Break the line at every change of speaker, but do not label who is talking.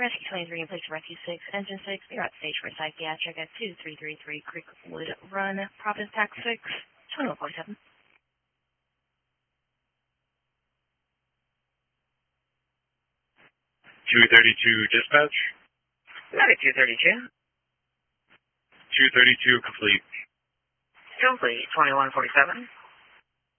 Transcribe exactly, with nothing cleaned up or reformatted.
Rescue twenty-three in place of Rescue six, Engine six, you're at stage for psychiatric at two three three three Creekwood Run, Province Tax six, twenty-one forty-seven.
two thirty-two dispatch.
Medic two thirty-two.
two thirty-two complete.
Complete, twenty-one forty-seven.